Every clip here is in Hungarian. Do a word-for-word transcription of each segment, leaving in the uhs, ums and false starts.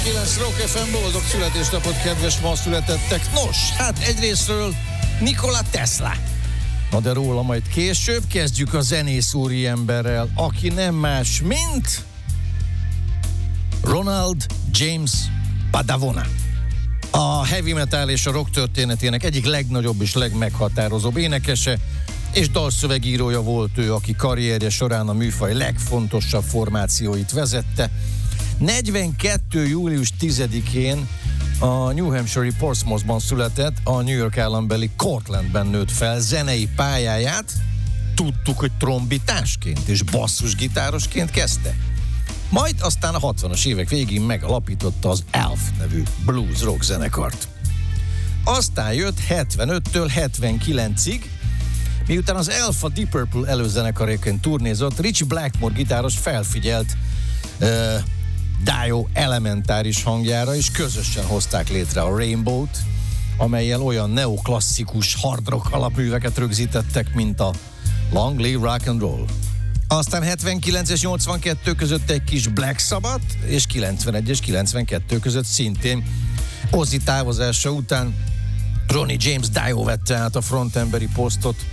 kilenc Rock ef em, boldog születésnapot, kedves ma születettek. Nos, hát egyrésztről Nikola Tesla. Na de róla majd később. Kezdjük a zenész úriemberrel, aki nem más, mint Ronald James Padavona. A heavy metal és a rock történetének egyik legnagyobb és legmeghatározóbb énekese és dalszövegírója volt ő, aki karrierje során a műfaj legfontosabb formációit vezette. negyvenkettő július tizedikén a New Hampshire-i Portsmouthban született, a New York állambeli Cortlandben nőtt fel. Zenei pályáját tudtuk, hogy trombitásként és basszusgitárosként kezdte. Majd aztán a hatvanas évek végén megalapította az Elf nevű blues rock zenekart. Aztán jött hetvenöttől hetvenkilencig, miután az Elf a Deep Purple előzenekaréként turnézott, Ritchie Blackmore gitáros felfigyelt uh, Dio elementáris hangjára, és közösen hozták létre a Rainbow-t, amellyel olyan neoklasszikus hard rock alapműveket rögzítettek, mint a Long Live Rock and Roll. Aztán hetvenkilenc és nyolcvankettő között egy kis Black Sabbath, és kilencvenegy és kilencvenkettő között szintén Ozzy távozása után Ronnie James Dio vette át a frontemberi posztot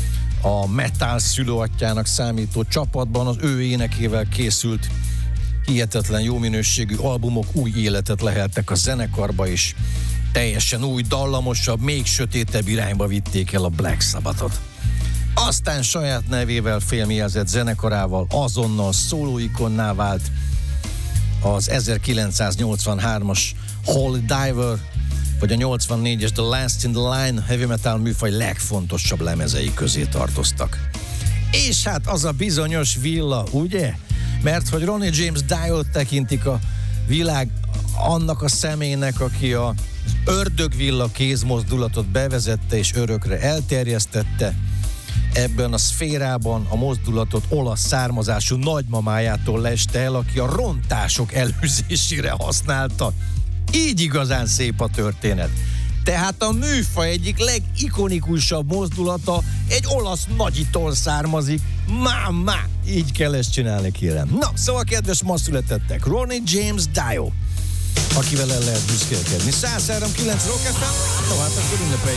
a metal szülőatyjának számító csapatban. Az ő énekével készült hihetetlen jó minőségű albumok új életet leheltek a zenekarba, és teljesen új, dallamosabb, még sötétebb irányba vitték el a Black Sabbathot. Aztán saját nevével fémjelzett zenekarával azonnal szólóikonná vált. Az ezerkilencszáznyolcvanhármas Holy Diver vagy a nyolcvannégyes The Last in the Line heavy metal műfaj legfontosabb lemezei közé tartoztak. És hát az a bizonyos villa, ugye? Mert hogy Ronnie James Dio-t tekintik a világ annak a személynek, aki az ördögvilla kézmozdulatot bevezette és örökre elterjesztette. Ebben a szférában a mozdulatot olasz származású nagymamájától leste el, aki a rontások előzésére használta. Így igazán szép a történet. Tehát a műfaj egyik legikonikusabb mozdulata egy olasz nagyitól származik. Máma! Így kell ezt csinálni, kérem. Na, szóval kedves ma születettek, Ronnie James Dio, akivel el lehet büszkélkedni. száz három kilenc Rock ef em, tovább akkor ünnepeljük